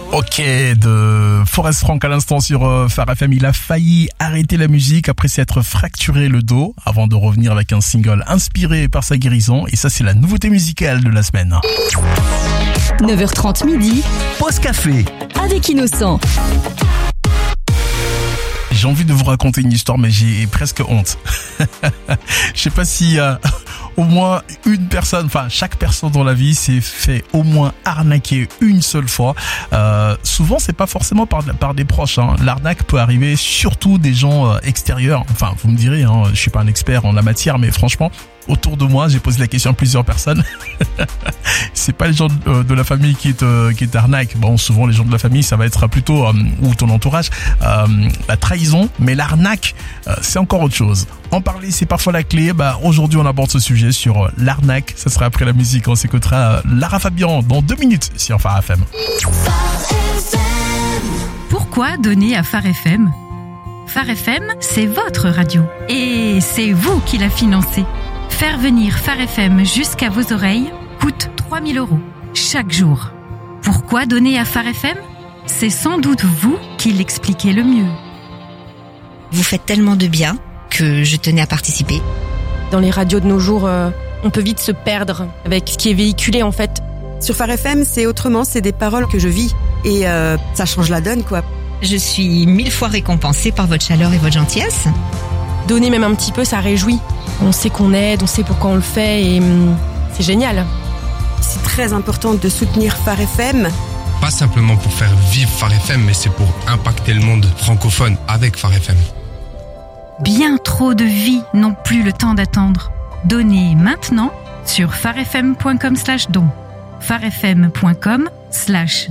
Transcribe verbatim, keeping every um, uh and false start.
Ok, de Forest Frank à l'instant sur euh, Phare F M. Il a failli arrêter la musique après s'être fracturé le dos avant de revenir avec un single inspiré par sa guérison. Et ça, c'est la nouveauté musicale de la semaine. neuf heures trente midi. Pause café. Avec Innocent. J'ai envie de vous raconter une histoire, mais j'ai presque honte. Je sais pas si euh, au moins une personne, enfin chaque personne dans la vie s'est fait au moins arnaquer une seule fois. Euh, souvent, c'est pas forcément par par des proches. Hein. L'arnaque peut arriver surtout des gens euh, extérieurs. Enfin, vous me direz, hein, je suis pas un expert en la matière, mais franchement, autour de moi, j'ai posé la question à plusieurs personnes. C'est pas les gens de, de la famille qui te qui t'arnaquent. Bon, souvent les gens de la famille, ça va être plutôt euh, ou ton entourage, euh, la trahison, mais l'arnaque, euh, c'est encore autre chose. En parler, c'est parfois la clé. Bah, aujourd'hui, on aborde ce sujet sur euh, l'arnaque. Ça sera après la musique. On s'écoutera euh, Lara Fabian dans deux minutes sur Phare F M. Pourquoi donner à Phare F M ? Phare F M, c'est votre radio. Et c'est vous qui la financez. Faire venir Phare F M jusqu'à vos oreilles coûte trois mille euros chaque jour. Pourquoi donner à Phare F M ? C'est sans doute vous qui l'expliquez le mieux. Vous faites tellement de bien que je tenais à participer. Dans les radios de nos jours, euh, on peut vite se perdre avec ce qui est véhiculé en fait. Sur Phare F M, c'est autrement, c'est des paroles que je vis et euh, ça change la donne quoi. Je suis mille fois récompensée par votre chaleur et votre gentillesse. Donner même un petit peu, ça réjouit. On sait qu'on aide, on sait pourquoi on le fait et hum, c'est génial. C'est très important de soutenir Phare F M. Pas simplement pour faire vivre Phare F M, mais c'est pour impacter le monde francophone avec Phare F M. Bien trop de vies n'ont plus le temps d'attendre. Donnez maintenant sur pharefm point com slash don. pharefm point com slash